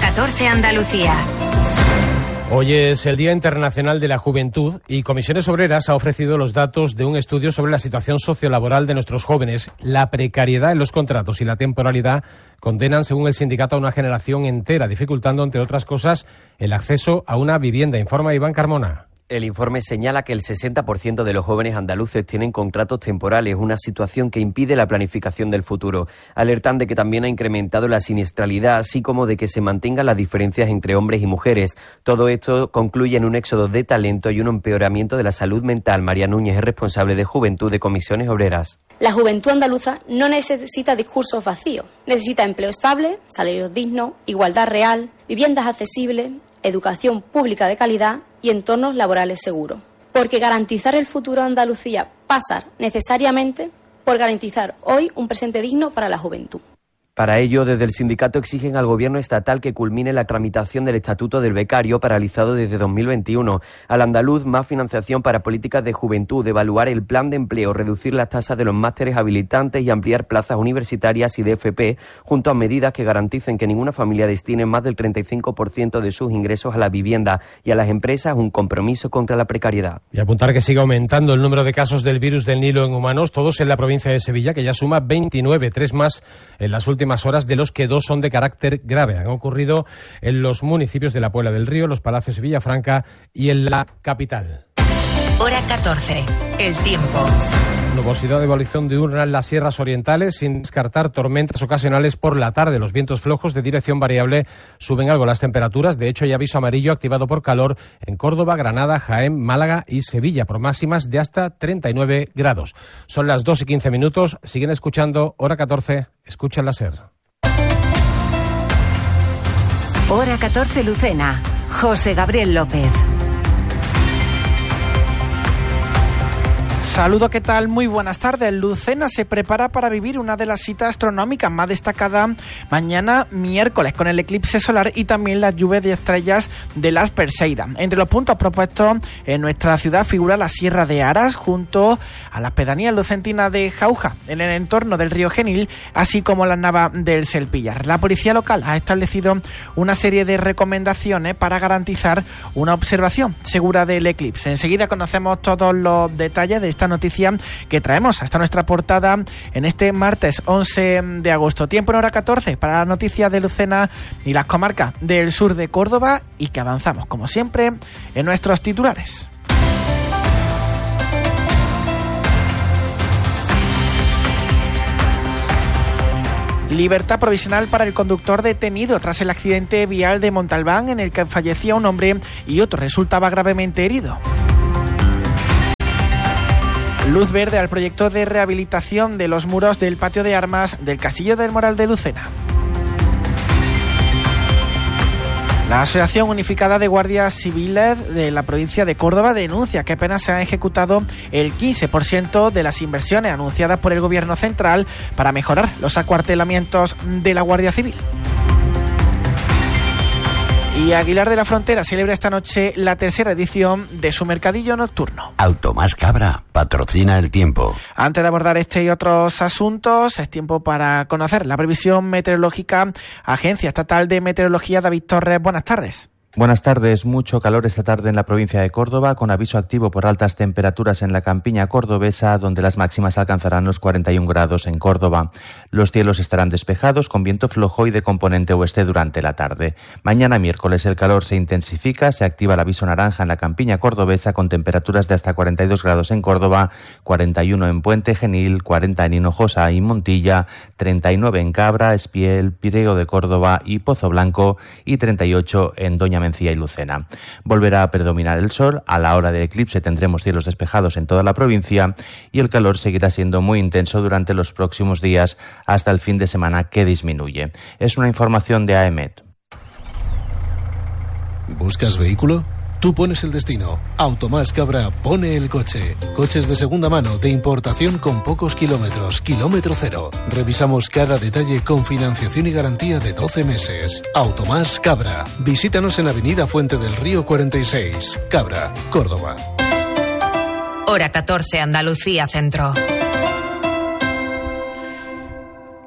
14 Andalucía. Hoy es el Día Internacional de la Juventud y Comisiones Obreras ha ofrecido los datos de un estudio sobre la situación sociolaboral de nuestros jóvenes. La precariedad en los contratos y la temporalidad condenan, según el sindicato, a una generación entera, dificultando, entre otras cosas, el acceso a una vivienda, informa Iván Carmona. El informe señala que el 60% de los jóvenes andaluces tienen contratos temporales, una situación que impide la planificación del futuro. Alertan de que también ha incrementado la siniestralidad, así como de que se mantengan las diferencias entre hombres y mujeres. Todo esto concluye en un éxodo de talento y un empeoramiento de la salud mental. María Núñez es responsable de Juventud de Comisiones Obreras. La juventud andaluza no necesita discursos vacíos. Necesita empleo estable, salarios dignos, igualdad real, viviendas accesibles, educación pública de calidad y entornos laborales seguros. Porque garantizar el futuro de Andalucía pasa necesariamente por garantizar hoy un presente digno para la juventud. Para ello, desde el sindicato exigen al Gobierno estatal que culmine la tramitación del Estatuto del Becario, paralizado desde 2021. Al andaluz, más financiación para políticas de juventud, evaluar el plan de empleo, reducir las tasas de los másteres habilitantes y ampliar plazas universitarias y de FP, junto a medidas que garanticen que ninguna familia destine más del 35% de sus ingresos a la vivienda, y a las empresas un compromiso contra la precariedad. Y apuntar que sigue aumentando el número de casos del virus del Nilo en humanos, todos en la provincia de Sevilla, que ya suma 29, 3 más en las últimas horas, de los que 2 son de carácter grave. Han ocurrido en los municipios de la Puebla del Río, Los Palacios y Villafranca y en la capital. Hora 14. El tiempo. Nubosidad de evolución diurna en las sierras orientales, sin descartar tormentas ocasionales por la tarde. Los vientos flojos de dirección variable suben algo las temperaturas. De hecho, hay aviso amarillo activado por calor en Córdoba, Granada, Jaén, Málaga y Sevilla, por máximas de hasta 39 grados. Son las 2:15. Siguen escuchando Hora 14. Escuchen la SER. Hora 14 Lucena. José Gabriel López. Saludo, ¿qué tal? Muy buenas tardes. Lucena se prepara para vivir una de las citas astronómicas más destacadas mañana miércoles, con el eclipse solar y también la lluvia de estrellas de las Perseidas. Entre los puntos propuestos en nuestra ciudad figura la Sierra de Aras, junto a las pedanías lucentinas de Jauja, en el entorno del río Genil, así como la Nava del Selpillar. La policía local ha establecido una serie de recomendaciones para garantizar una observación segura del eclipse. Enseguida conocemos todos los detalles de esta noticia que traemos hasta nuestra portada en este martes 11 de agosto. Tiempo en Hora 14 para las noticias de Lucena y las comarcas del sur de Córdoba, y que avanzamos, como siempre, en nuestros titulares. Libertad provisional para el conductor detenido tras el accidente vial de Montalbán, en el que fallecía un hombre y otro resultaba gravemente herido. Luz verde al proyecto de rehabilitación de los muros del patio de armas del Castillo del Moral de Lucena. La Asociación Unificada de Guardias Civiles de la provincia de Córdoba denuncia que apenas se han ejecutado el 15% de las inversiones anunciadas por el Gobierno central para mejorar los acuartelamientos de la Guardia Civil. Y Aguilar de la Frontera celebra esta noche la tercera edición de su mercadillo nocturno. Automás Cabra patrocina el tiempo. Antes de abordar este y otros asuntos, es tiempo para conocer la previsión meteorológica. Agencia Estatal de Meteorología, David Torres, buenas tardes. Buenas tardes. Mucho calor esta tarde en la provincia de Córdoba, con aviso activo por altas temperaturas en la campiña cordobesa, donde las máximas alcanzarán los 41 grados en Córdoba. Los cielos estarán despejados, con viento flojo y de componente oeste durante la tarde. Mañana miércoles el calor se intensifica, se activa el aviso naranja en la campiña cordobesa, con temperaturas de hasta 42 grados en Córdoba, 41 en Puente Genil, 40 en Hinojosa y Montilla, 39 en Cabra, Espiel, Pireo de Córdoba y Pozo Blanco, y 38 en Doña Mencía y Lucena. Volverá a predominar el sol. A la hora del eclipse tendremos cielos despejados en toda la provincia y el calor seguirá siendo muy intenso durante los próximos días hasta el fin de semana, que disminuye. Es una información de AEMET. ¿Buscas vehículo? Tú pones el destino. Automás Cabra pone el coche. Coches de segunda mano, de importación con pocos kilómetros, kilómetro cero. Revisamos cada detalle con financiación y garantía de 12 meses. Automás Cabra. Visítanos en Avenida Fuente del Río 46, Cabra, Córdoba. Hora 14 Andalucía Centro.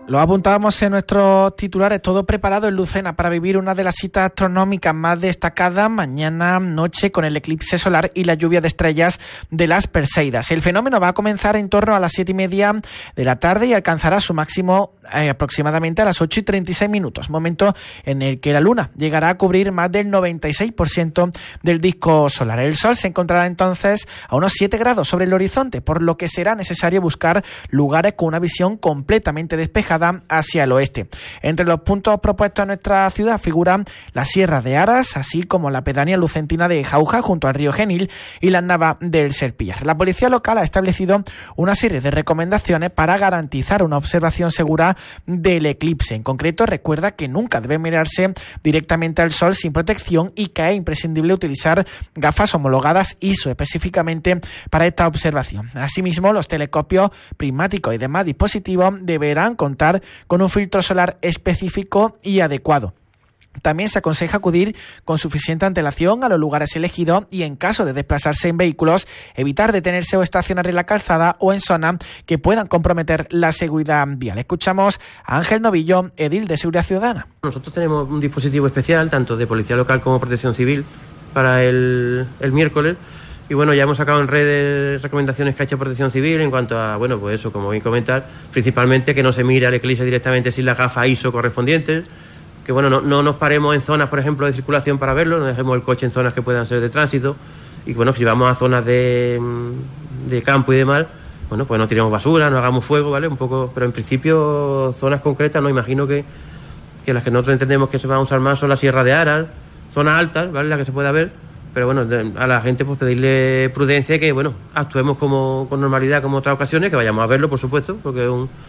Lo apuntábamos en nuestros titulares, todo preparado en Lucena para vivir una de las citas astronómicas más destacadas mañana noche con el eclipse solar y la lluvia de estrellas de las Perseidas. El fenómeno va a comenzar en torno a las 7:30 de la tarde y alcanzará su máximo aproximadamente a las 8:36, momento en el que la luna llegará a cubrir más del 96% del disco solar. El sol se encontrará entonces a unos 7 grados sobre el horizonte, por lo que será necesario buscar lugares con una visión completamente despejada hacia el oeste. Entre los puntos propuestos en nuestra ciudad figuran la Sierra de Aras, así como la pedanía lucentina de Jauja junto al río Genil y la Nava del Serpillar. La policía local ha establecido una serie de recomendaciones para garantizar una observación segura del eclipse. En concreto, recuerda que nunca debe mirarse directamente al sol sin protección y que es imprescindible utilizar gafas homologadas ISO específicamente para esta observación. Asimismo, los telescopios prismáticos y demás dispositivos deberán contar con un filtro solar específico y adecuado. También se aconseja acudir con suficiente antelación a los lugares elegidos y, en caso de desplazarse en vehículos, evitar detenerse o estacionar en la calzada o en zonas que puedan comprometer la seguridad vial. Escuchamos a Ángel Novillo, edil de Seguridad Ciudadana. Nosotros tenemos un dispositivo especial, tanto de Policía Local como Protección Civil, para el miércoles. Y bueno, ya hemos sacado en redes recomendaciones que ha hecho Protección Civil en cuanto a, bueno, pues eso, como bien comentar, principalmente que no se mire al eclipse directamente sin la gafa ISO correspondientes, que bueno, no nos paremos en zonas, por ejemplo, de circulación para verlo, no dejemos el coche en zonas que puedan ser de tránsito, y bueno, si vamos a zonas de campo y demás, bueno, pues no tiremos basura, no hagamos fuego, ¿vale? Un poco, pero en principio zonas concretas, no imagino que las que nosotros entendemos que se van a usar más son la Sierra de Aras, zonas altas, ¿vale? Las que se pueda ver. Pero bueno, a la gente pues pedirle prudencia y que, bueno, actuemos con normalidad como otras ocasiones, que vayamos a verlo, por supuesto, porque es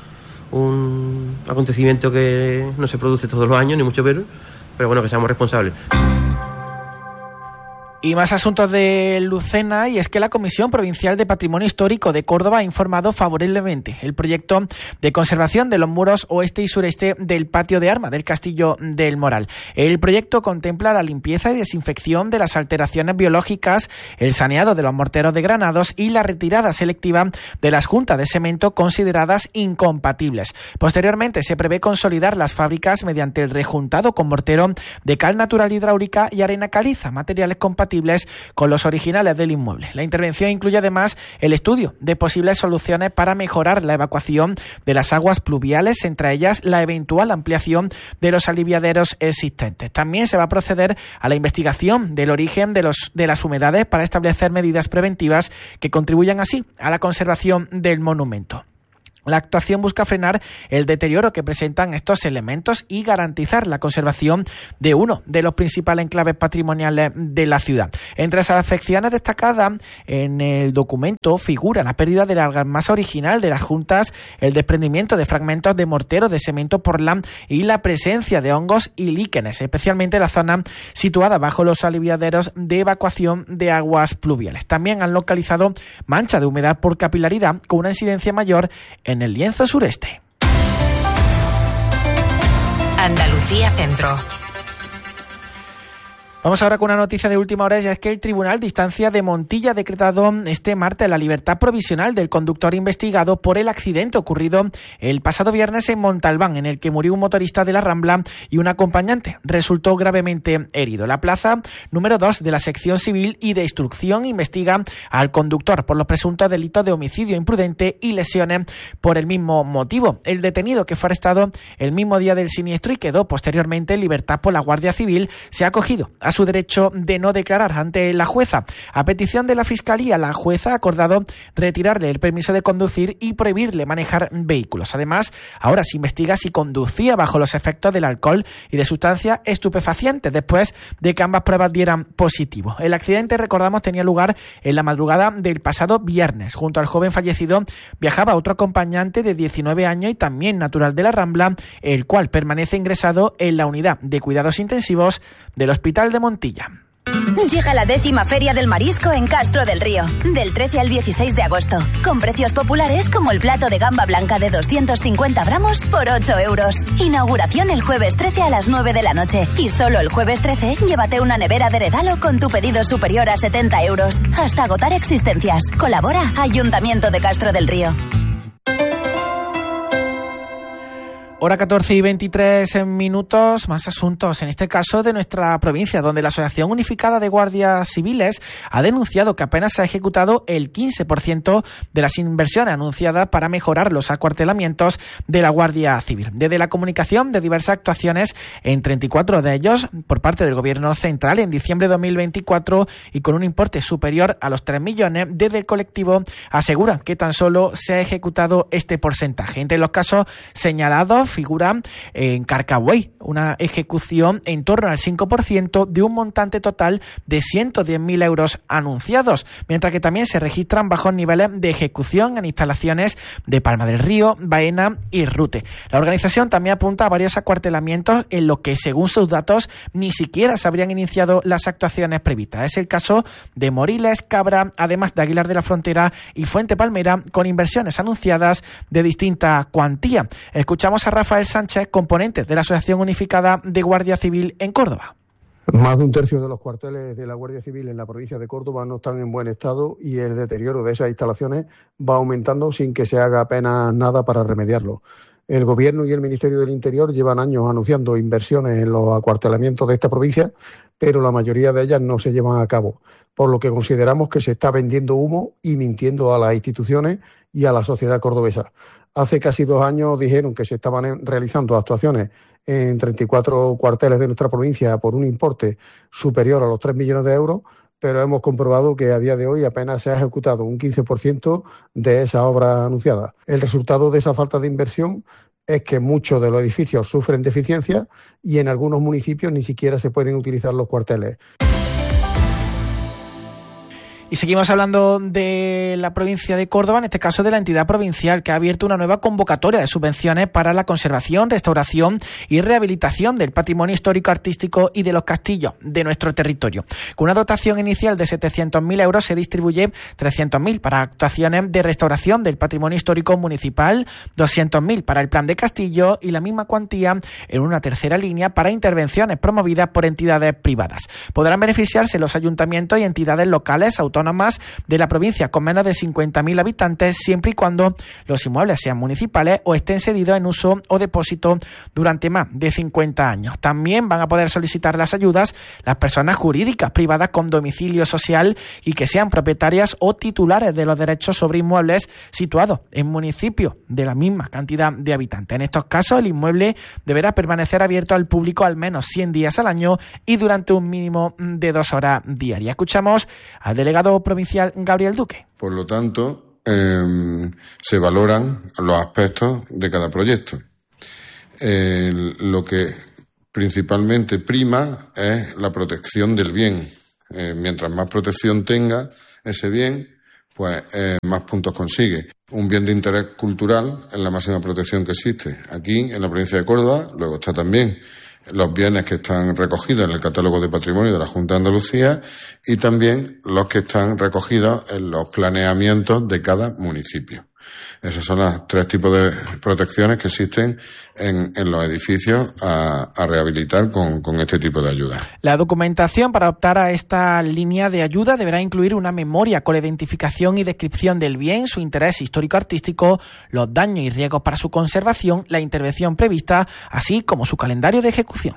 un acontecimiento que no se produce todos los años, ni mucho menos, pero bueno, que seamos responsables. Y más asuntos de Lucena, y es que la Comisión Provincial de Patrimonio Histórico de Córdoba ha informado favorablemente el proyecto de conservación de los muros oeste y sureste del patio de armas del Castillo del Moral. El proyecto contempla la limpieza y desinfección de las alteraciones biológicas, el saneado de los morteros de granados y la retirada selectiva de las juntas de cemento consideradas incompatibles. Posteriormente se prevé consolidar las fábricas mediante el rejuntado con mortero de cal natural hidráulica y arena caliza, materiales compatibles con los originales del inmueble. La intervención incluye además el estudio de posibles soluciones para mejorar la evacuación de las aguas pluviales, entre ellas la eventual ampliación de los aliviaderos existentes. También se va a proceder a la investigación del origen de las humedades para establecer medidas preventivas que contribuyan así a la conservación del monumento. La actuación busca frenar el deterioro que presentan estos elementos y garantizar la conservación de uno de los principales enclaves patrimoniales de la ciudad. Entre las afecciones destacadas en el documento figura la pérdida de la argamasa original de las juntas, el desprendimiento de fragmentos de mortero de cemento portland y la presencia de hongos y líquenes, especialmente en la zona situada bajo los aliviaderos de evacuación de aguas pluviales. También han localizado mancha de humedad por capilaridad con una incidencia mayor en el lienzo sureste. Andalucía Centro. Vamos ahora con una noticia de última hora, ya es que el Tribunal de Instancia de Montilla ha decretado este martes la libertad provisional del conductor investigado por el accidente ocurrido el pasado viernes en Montalbán, en el que murió un motorista de la Rambla y un acompañante resultó gravemente herido. La plaza número 2 de la sección civil y de instrucción investiga al conductor por los presuntos delitos de homicidio imprudente y lesiones por el mismo motivo. El detenido, que fue arrestado el mismo día del siniestro y quedó posteriormente en libertad por la Guardia Civil, se ha acogido a su derecho de no declarar ante la jueza. A petición de la Fiscalía, la jueza ha acordado retirarle el permiso de conducir y prohibirle manejar vehículos. Además, ahora se investiga si conducía bajo los efectos del alcohol y de sustancias estupefacientes después de que ambas pruebas dieran positivo. El accidente, recordamos, tenía lugar en la madrugada del pasado viernes. Junto al joven fallecido viajaba otro acompañante de 19 años y también natural de la Rambla, el cual permanece ingresado en la unidad de cuidados intensivos del Hospital de Montilla. Llega la 10ª Feria del Marisco en Castro del Río, del 13 al 16 de agosto, con precios populares como el plato de gamba blanca de 250 gramos por 8 euros. Inauguración el jueves 13 a las 9 de la noche y solo el jueves 13 llévate una nevera de regalo con tu pedido superior a 70 euros. Hasta agotar existencias. Colabora Ayuntamiento de Castro del Río. Hora 14 y 23 minutos, más asuntos, en este caso de nuestra provincia, donde la Asociación Unificada de Guardias Civiles ha denunciado que apenas se ha ejecutado el 15% de las inversiones anunciadas para mejorar los acuartelamientos de la Guardia Civil. Desde la comunicación de diversas actuaciones, en 34 de ellos por parte del Gobierno central en diciembre de 2024 y con un importe superior a los 3 millones, desde el colectivo aseguran que tan solo se ha ejecutado este porcentaje. Entre los casos señalados figura en Carcagüey una ejecución en torno al 5% de un montante total de 110.000 euros anunciados, mientras que también se registran bajos niveles de ejecución en instalaciones de Palma del Río, Baena y Rute. La organización también apunta a varios acuartelamientos en los que, según sus datos, ni siquiera se habrían iniciado las actuaciones previstas. Es el caso de Moriles, Cabra, además de Aguilar de la Frontera y Fuente Palmera, con inversiones anunciadas de distinta cuantía. Escuchamos a Rafael Sánchez, componente de la Asociación Unificada de Guardia Civil en Córdoba. Más de un tercio de los cuarteles de la Guardia Civil en la provincia de Córdoba no están en buen estado y el deterioro de esas instalaciones va aumentando sin que se haga apenas nada para remediarlo. El Gobierno y el Ministerio del Interior llevan años anunciando inversiones en los acuartelamientos de esta provincia, pero la mayoría de ellas no se llevan a cabo, por lo que consideramos que se está vendiendo humo y mintiendo a las instituciones y a la sociedad cordobesa. Hace casi 2 años dijeron que se estaban realizando actuaciones en 34 cuarteles de nuestra provincia por un importe superior a los 3 millones de euros, pero hemos comprobado que a día de hoy apenas se ha ejecutado un 15% de esa obra anunciada. El resultado de esa falta de inversión es que muchos de los edificios sufren deficiencias y en algunos municipios ni siquiera se pueden utilizar los cuarteles. Y seguimos hablando de la provincia de Córdoba, en este caso de la entidad provincial, que ha abierto una nueva convocatoria de subvenciones para la conservación, restauración y rehabilitación del patrimonio histórico, artístico y de los castillos de nuestro territorio. Con una dotación inicial de 700.000 euros se distribuye 300.000 para actuaciones de restauración del patrimonio histórico municipal, 200.000 para el plan de castillo y la misma cuantía en una tercera línea para intervenciones promovidas por entidades privadas. Podrán beneficiarse los ayuntamientos y entidades locales autónomas de la provincia con menos de 50.000 habitantes, siempre y cuando los inmuebles sean municipales o estén cedidos en uso o depósito durante más de 50 años. También van a poder solicitar las ayudas las personas jurídicas privadas con domicilio social y que sean propietarias o titulares de los derechos sobre inmuebles situados en municipios de la misma cantidad de habitantes. En estos casos, el inmueble deberá permanecer abierto al público al menos 100 días al año y durante un mínimo de 2 horas diarias. Escuchamos al delegado provincial Gabriel Duque. Por lo tanto, se valoran los aspectos de cada proyecto. Lo que principalmente prima es la protección del bien. Mientras más protección tenga ese bien, pues más puntos consigue. Un bien de interés cultural es la máxima protección que existe aquí en la provincia de Córdoba. Luego está también los bienes que están recogidos en el catálogo de patrimonio de la Junta de Andalucía y también los que están recogidos en los planeamientos de cada municipio. Esos son los 3 tipos de protecciones que existen en los edificios a rehabilitar con este tipo de ayuda. La documentación para optar a esta línea de ayuda deberá incluir una memoria con la identificación y descripción del bien, su interés histórico-artístico, los daños y riesgos para su conservación, la intervención prevista, así como su calendario de ejecución.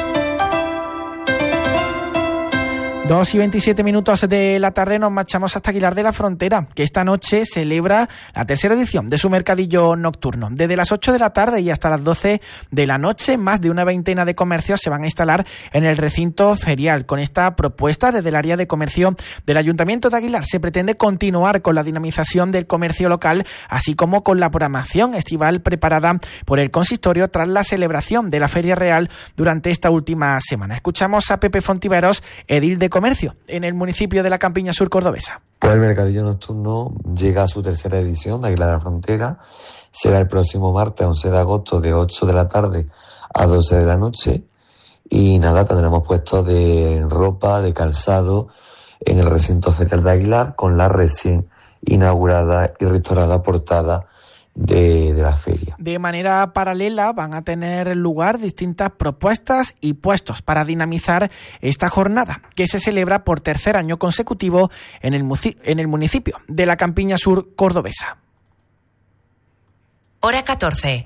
2 y 27 minutos de la tarde nos marchamos hasta Aguilar de la Frontera, que esta noche celebra la 3ª edición de su mercadillo nocturno. Desde las 8 de la tarde y hasta las 12 de la noche, más de una veintena de comercios se van a instalar en el recinto ferial. Con esta propuesta, desde el área de comercio del Ayuntamiento de Aguilar, se pretende continuar con la dinamización del comercio local, así como con la programación estival preparada por el consistorio tras la celebración de la Feria Real durante esta última semana. Escuchamos a Pepe Fontiveros, edil de comercio en el municipio de la Campiña Sur cordobesa. Pues el mercadillo nocturno llega a su 3ª edición de Aguilar de la Frontera. Será el próximo martes 11 de agosto de 8 de la tarde a 12 de la noche. Y nada, tendremos puestos de ropa, de calzado en el recinto ferial de Aguilar con la recién inaugurada y restaurada portada de la feria. De manera paralela van a tener lugar distintas propuestas y puestos para dinamizar esta jornada, que se celebra por 3er año consecutivo en el municipio de la Campiña Sur cordobesa. Hora 14.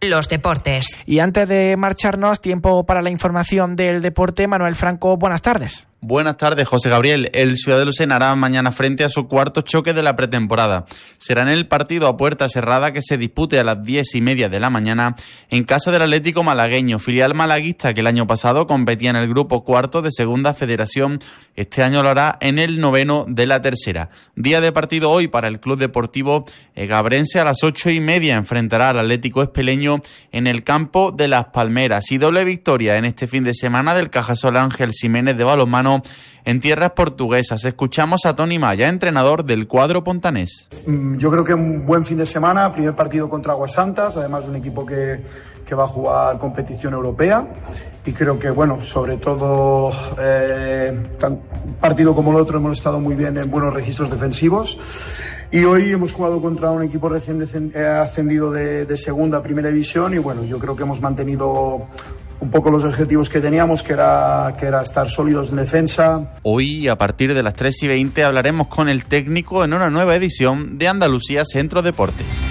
los deportes. Y antes de marcharnos, tiempo para la información del deporte. Manuel Franco, buenas tardes. Buenas tardes, José Gabriel. El Ciudad de Lucena hará mañana frente a su cuarto choque de la pretemporada. Será en el partido a puerta cerrada que se dispute a las 10:30 de la mañana en casa del Atlético Malagueño, filial malaguista que el año pasado competía en el grupo cuarto de Segunda Federación. Este año lo hará en el noveno de la tercera. Día de partido hoy para el Club Deportivo Gabrense. A las 8:30 enfrentará al Atlético Espeleño en el campo de Las Palmeras. Y doble victoria en este fin de semana del Cajasol Ángel Ximénez de balonmano en tierras portuguesas. Escuchamos a Toni Maya, entrenador del cuadro pontanés. Yo creo que un buen fin de semana, primer partido contra Aguasantas, además un equipo que va a jugar competición europea, y creo que, bueno, sobre todo tan partido como el otro hemos estado muy bien en buenos registros defensivos, y hoy hemos jugado contra un equipo recién ascendido de segunda a primera división, y bueno, yo creo que hemos mantenido un poco los objetivos que teníamos, que era estar sólidos en defensa. Hoy, a partir de las 3:20, hablaremos con el técnico en una nueva edición de Andalucía Centro Deportes.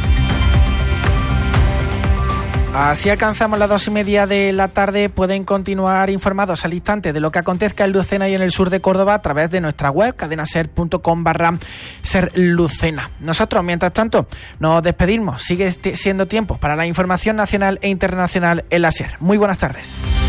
Así alcanzamos las 2:30 de la tarde. Pueden continuar informados al instante de lo que acontezca en Lucena y en el sur de Córdoba a través de nuestra web, cadenaser.com/serlucena. Nosotros, mientras tanto, nos despedimos. Sigue siendo tiempo para la información nacional e internacional en la SER. Muy buenas tardes.